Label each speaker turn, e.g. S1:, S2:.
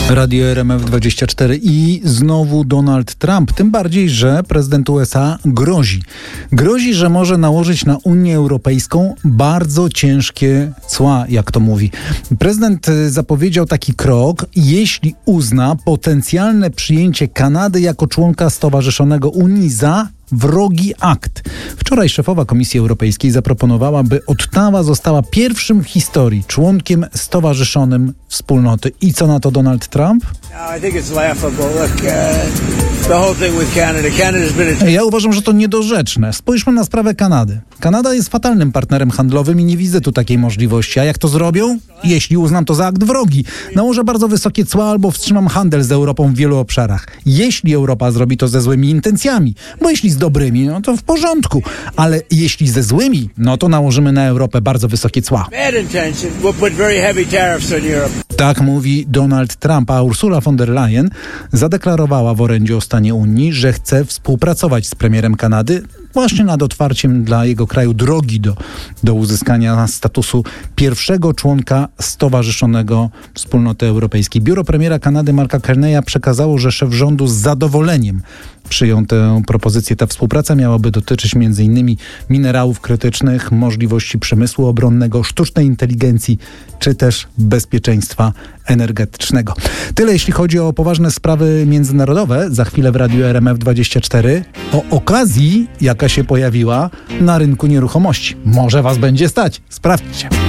S1: Radio RMF24 i znowu Donald Trump. Tym bardziej, że prezydent USA grozi. Grozi, że może nałożyć na Unię Europejską bardzo ciężkie cła, jak to mówi. Prezydent zapowiedział taki krok, jeśli uzna potencjalne przyjęcie Kanady jako członka Stowarzyszonego Unii za wrogi akt. Wczoraj szefowa Komisji Europejskiej zaproponowała, by Ottawa została pierwszym w historii członkiem stowarzyszonym wspólnoty. I co na to Donald Trump? Ja uważam, że to niedorzeczne. Spójrzmy na sprawę Kanady. Kanada jest fatalnym partnerem handlowym i nie widzę tu takiej możliwości. A jak to zrobią? Jeśli uznam to za akt wrogi, nałożę bardzo wysokie cła albo wstrzymam handel z Europą w wielu obszarach. Jeśli Europa zrobi to ze złymi intencjami, bo jeśli z dobrymi, no to w porządku. Ale jeśli ze złymi, no to nałożymy na Europę bardzo wysokie cła. Tak mówi Donald Trump, a Ursula von der Leyen zadeklarowała w orędziu o stanie Unii, że chce współpracować z premierem Kanady właśnie nad otwarciem dla jego kraju drogi do uzyskania statusu pierwszego członka Stowarzyszonego Wspólnoty Europejskiej. Biuro premiera Kanady Marka Carneya przekazało, że szef rządu z zadowoleniem przyjął tę propozycję. Ta współpraca miałaby dotyczyć m.in. minerałów krytycznych, możliwości przemysłu obronnego, sztucznej inteligencji czy też bezpieczeństwa energetycznego. Tyle jeśli chodzi o poważne sprawy międzynarodowe. Za chwilę w Radiu RMF24 o okazji, jaka się pojawiła na rynku nieruchomości. Może was będzie stać. Sprawdźcie.